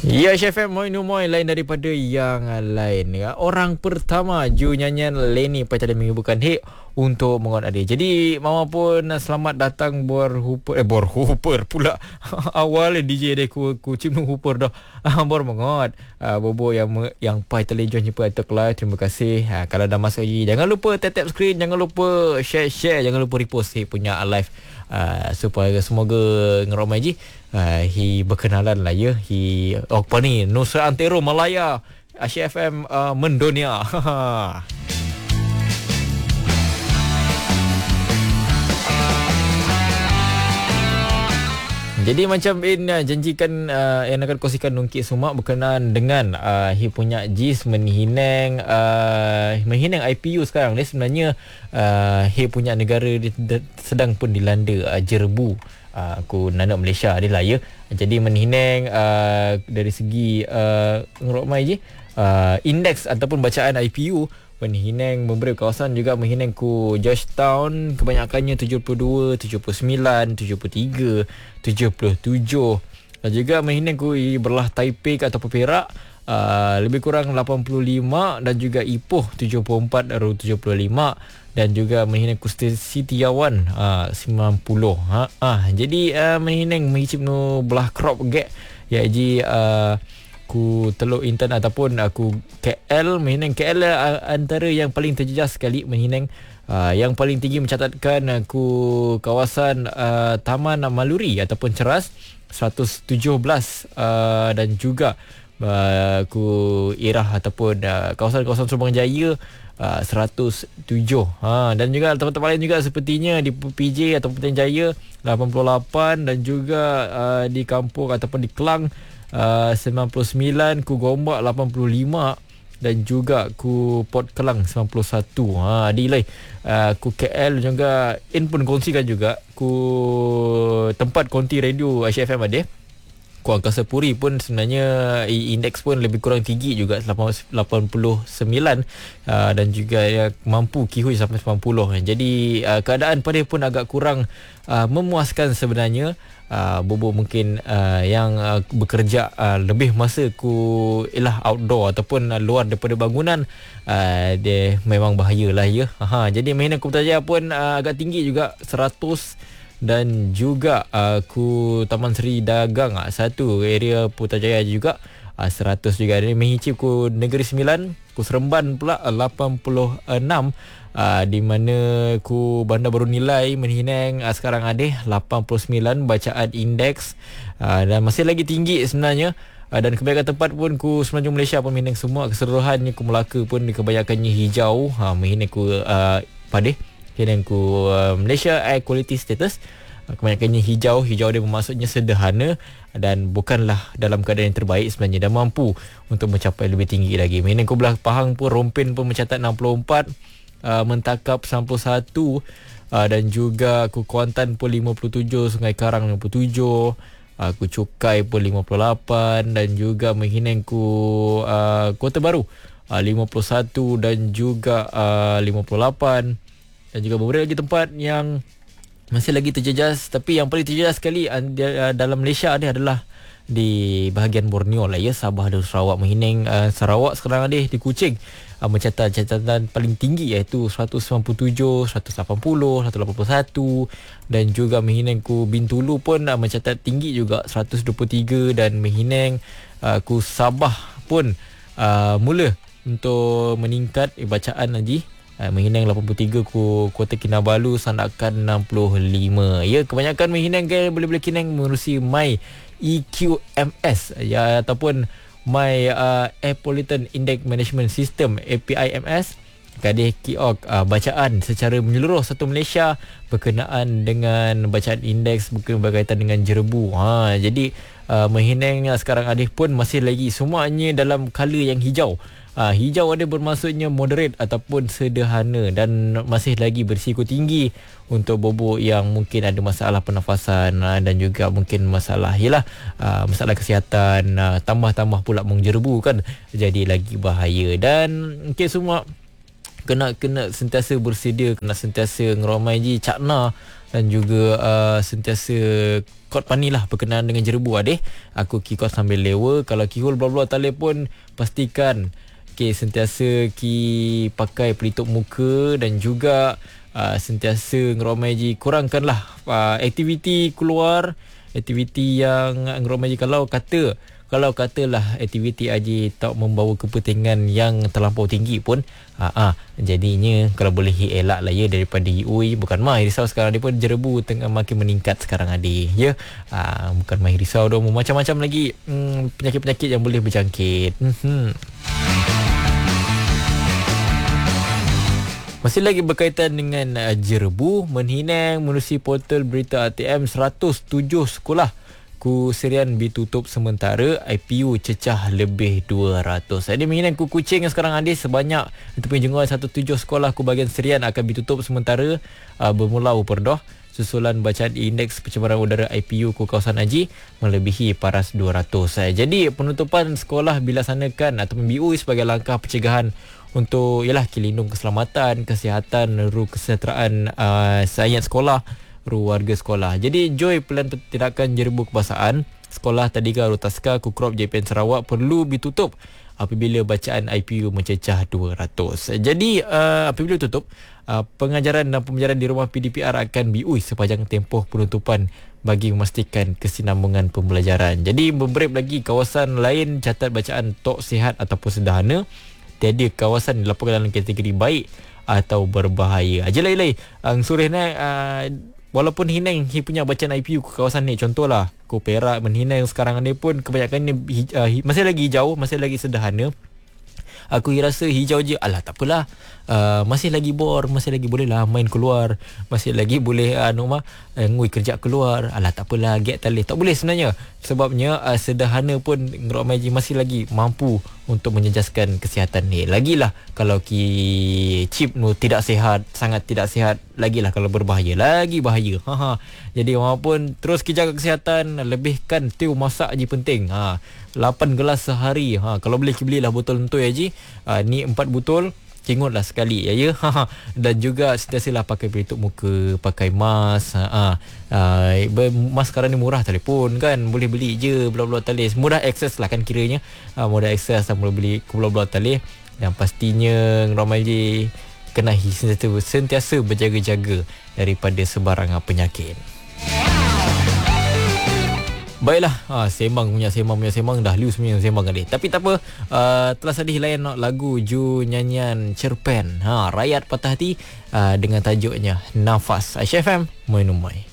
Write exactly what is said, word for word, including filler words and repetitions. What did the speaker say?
Ya, Chef M, moi no moi lain daripada yang lain. Ya, orang pertama Ju nyanyian Lenny pada menghubungkan hit untuk mengon adik. Jadi mama pun selamat datang bor hooper eh bor hooper pula. Awal D J dia ku ku cimnu hooper dah. Bor mengot. Uh, bobo yang yang pai telejon jumpa atuk live. Terima kasih. Uh, kalau dah masuk lagi, jangan lupa tap-tap screen, jangan lupa share-share, jangan lupa repost hit punya live. Uh, supaya semoga ngeromai ji uh, hi berkenalan lah ya hi oh, apa ni Nusa Antero Malaya Asia F M uh, mendunia. Jadi macam In uh, janjikan uh, yang akan kongsikan Nungkit Sumak berkenaan dengan uh, hi punya jis menghinang uh, menghinang I P U sekarang ni sebenarnya uh, hi punya negara di, di, sedang pun dilanda uh, jerbu uh, aku nanak Malaysia dia lah ya. Jadi menghinang uh, dari segi uh, ngerokmai je uh, indeks ataupun bacaan I P U menghinang beberapa kawasan juga menghinang ku Georgetown kebanyakannya tujuh puluh dua, tujuh puluh sembilan, tujuh puluh tiga, tujuh puluh tujuh. Dan juga menghinang ku Berlah Taipei atau Perak uh, lebih kurang lapan puluh lima dan juga Ipoh tujuh puluh empat atau tujuh puluh lima dan juga menghinang ku Sitiawan uh, sembilan puluh. Ha ah jadi uh, menghinang mengicip no belah crop gap ya ji uh, aku Teluk Intan ataupun aku K L. Menghinang K L uh, antara yang paling terjejas sekali. Menghinang uh, yang paling tinggi mencatatkan aku kawasan uh, Taman Maluri ataupun Ceras seratus tujuh belas uh, dan juga uh, aku Irah ataupun uh, kawasan-kawasan Subang Jaya uh, seratus tujuh. Ha, dan juga tempat-tempat lain juga sepertinya di P J ataupun Petaling Jaya lapan puluh lapan dan juga uh, di kampung ataupun di Kelang Uh, sembilan puluh sembilan, ku Gombak lapan puluh lima dan juga ku Port Kelang sembilan puluh satu. Ha adilai. Uh, ku K L juga In pun kongsikan juga ku tempat konti radio Asia F M ada. Ku Angkasa Puri pun sebenarnya indeks pun lebih kurang tinggi juga lapan puluh sembilan uh, dan juga ya, mampu kihui sampai sembilan puluh. Jadi uh, keadaan pada pun agak kurang uh, memuaskan sebenarnya. Uh, bobo mungkin uh, yang uh, bekerja uh, lebih masa ku ialah outdoor ataupun uh, luar daripada bangunan uh, dia memang bahayalah ya. Ha jadi mainan Putrajaya pun uh, agak tinggi juga seratus dan juga uh, ku Taman Seri Dagang uh, satu area Putrajaya juga uh, seratus juga. Ini mengicip ku Negeri Sembilan, ku Seremban pula uh, lapan puluh enam. Uh, di mana ku Bandar Baru Nilai menghinang uh, sekarang ada lapan puluh sembilan bacaan indeks uh, dan masih lagi tinggi sebenarnya. Uh, dan kebanyakan tempat pun ku Semenanjung Malaysia pun menghinang semua keseluruhannya. Ku Melaka pun kebanyakannya hijau. Ha menghinang ku uh, pada menghinang ku uh, Malaysia Air Quality Status uh, kebanyakannya hijau. Hijau dia bermaksudnya sederhana dan bukanlah dalam keadaan yang terbaik sebenarnya, dan mampu untuk mencapai lebih tinggi lagi. Menghinang ku belah Pahang pun Rompin pun mencatat enam puluh empat. Uh, Mentakap sembilan puluh satu uh, dan juga ku Kuantan pun lima puluh tujuh, Sungai Karang lima puluh tujuh, uh, ku Cukai pun lima puluh lapan dan juga menghinang ku uh, Kota Baru uh, lima puluh satu dan juga uh, lima puluh lapan dan juga beberapa lagi tempat yang masih lagi terjejas. Tapi yang paling terjejas sekali uh, dalam Malaysia ni adalah di bahagian Borneo lah ya, Sabah dan Sarawak. Menghinang uh, Sarawak sekarang ada di Kuching uh, mencatat catatan paling tinggi iaitu seratus sembilan puluh tujuh, seratus lapan puluh, seratus lapan puluh satu dan juga menghinang ku Bintulu pun uh, mencatat tinggi juga seratus dua puluh tiga dan menghinang uh, ku Sabah pun uh, mula untuk meningkat eh, bacaan lagi. Uh, menghinang lapan puluh tiga ku Kota Kinabalu, Sandakan enam puluh lima. Ya, kebanyakan menghinang kan boleh-boleh kinang menerusi My E Q M S ya ataupun My uh, Air Pollutant Index Management System A P I M S. Kadih kiok uh, bacaan secara menyeluruh satu Malaysia berkenaan dengan bacaan indeks berkaitan dengan jerbu. Ha jadi uh, menghinang sekarang ada pun masih lagi semuanya dalam color yang hijau. Uh, hijau ada bermaksudnya moderate ataupun sederhana dan masih lagi berisiko tinggi untuk bobok yang mungkin ada masalah pernafasan uh, dan juga mungkin masalah ialah uh, masalah kesihatan, uh, tambah-tambah pula menjerbu kan, jadi lagi bahaya. Dan mungkin semua kena kena sentiasa bersedia, kena sentiasa ngeromai je cakna dan juga uh, sentiasa kod pani lah berkenaan dengan jerebu adeh. Aku ki kod sambil lewa. Kalau ki hul bla-bla tali pun pastikan okay, sentiasa ki pakai pelitup muka dan juga uh, sentiasa ngeromai ji kurangkanlah uh, aktiviti keluar, aktiviti yang ngeromai ji kalau kata Kalau katalah aktiviti Aji tak membawa kepentingan yang terlampau tinggi pun, ah, ah jadinya kalau boleh elak lah ya daripada U I. Bukan main risau sekarang dia pun jerebu tengah makin meningkat sekarang adik ya. Ah, bukan main risau dah, macam-macam lagi hmm, penyakit-penyakit yang boleh berjangkit. Hmm. Masih lagi berkaitan dengan uh, jerebu, Menhinang menerusi portal berita A T M seratus tujuh sekolah ku serian ditutup sementara, I P U cecah lebih dua ratus. Ada Menhinang ku Kuching yang sekarang ada sebanyak ataupun jengol seratus tujuh sekolah ku bahagian serian akan ditutup sementara uh, bermula uperdah susulan bacaan indeks pencemaran udara I P U ku kawasan Aji melebihi paras dua ratus. Jadi penutupan sekolah dilaksanakan ataupun B U I sebagai langkah pencegahan untuk ialah kilindung keselamatan, kesihatan, ru kesejahteraan uh, sayat sekolah, ru warga sekolah. Jadi joy pelan tindakan jerebu kebangsaan sekolah Tadika Rutaska Kukrop J P N Sarawak perlu ditutup apabila bacaan I P U mencecah dua ratus. Jadi uh, apabila tutup, uh, pengajaran dan pembelajaran di rumah P D P R akan B U I sepanjang tempoh penutupan bagi memastikan kesinambungan pembelajaran. Jadi beberapa lagi kawasan lain catat bacaan tok sihat ataupun sederhana. Tiada kawasan dilaporkan dalam kategori baik atau berbahaya. Ajalai-lai ang sore ni uh, walaupun Hinang hi punya bacaan I P U ke kawasan ni, contohlah Ko Perak, Menhinang sekarang ni pun kebanyakan ni uh, masih lagi hijau, masih lagi sederhana. Aku rasa hijau je, alah tak apalah, uh, masih lagi bor, masih lagi boleh lah main keluar, masih lagi boleh anu uh, mah uh, ngui kerja keluar, alah tak apalah get talih. Tak boleh sebenarnya, sebabnya uh, sederhana pun Ngerok Maji masih lagi mampu untuk menjejaskan kesihatan ni. Lagilah kalau ki chip nu tidak sihat, sangat tidak sihat, lagilah kalau berbahaya, lagi bahaya. Ha ha. Jadi orang pun terus ki jaga kesihatan, lebihkan tiu masak je penting. Ha. lapan gelas sehari. Ha, kalau boleh ki belilah botol entoi aja. Ha, ni empat botol. Cingutlah sekali ya ya. Dan juga sentiasalah pakai pelitup muka, pakai mask. Ha, ha. Mask sekarang ni murah telefon kan, boleh beli je belah-belah talih. Mudah akses lah kan kiranya. Ha, mudah akses dan boleh beli ke belah-belah talih. Dan pastinya ramai je kena sentiasa, sentiasa berjaga-jaga daripada sebarang penyakit. Baiklah, ha, sembang punya sembang punya sembang dah liu semuanya sembang kali. Tapi tak apa, uh, telah sedih layan lagu Ju nyanyian cerpen. Ha, rakyat patah hati uh, dengan tajuknya Nafas. Aisyah F M, Menumai.